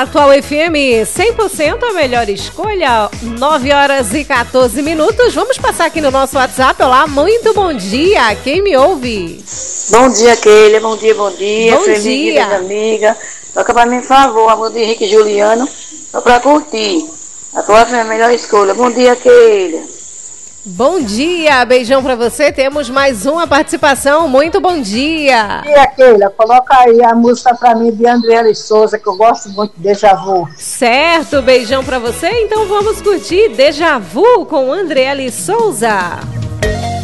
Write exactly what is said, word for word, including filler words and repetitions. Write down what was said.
Atual F M cem por cento a melhor escolha, nove horas e quatorze minutos. Vamos passar aqui no nosso WhatsApp. Olá, muito bom dia. Quem me ouve? Bom dia, Keila. Bom dia, bom dia. Bom Feliz dia. dia, amiga. Toca pra mim, por favor, a música de Henrique e Juliano, só pra curtir. Atual F M a melhor escolha. Bom dia, Keila. Bom dia, beijão pra você. Temos mais uma participação. Muito bom dia. Bom dia, Keila. Coloca aí a música pra mim de Andréa Souza, que eu gosto muito de Deja Vu. Certo, beijão pra você. Então vamos curtir Deja Vu com Andréa Souza.